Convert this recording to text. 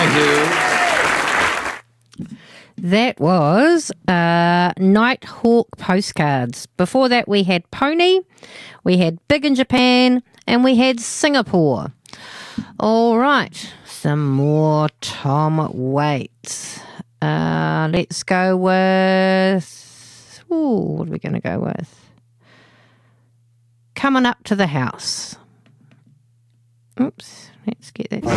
That was Nighthawk postcards. Before that, we had Pony, we had Big in Japan, and we had Singapore. All right, some more Tom Waits. Let's go with... what are we going to go with? Coming Up to the House. Oops, let's get that.